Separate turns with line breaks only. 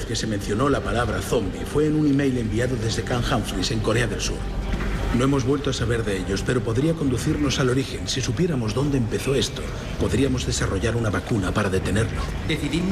que se mencionó la palabra zombie fue en un email enviado desde Camp Humphreys, en Corea del Sur. No hemos vuelto a saber de ellos, pero podría conducirnos al origen. Si supiéramos dónde empezó esto, podríamos desarrollar una vacuna para detenerlo.
Decidid no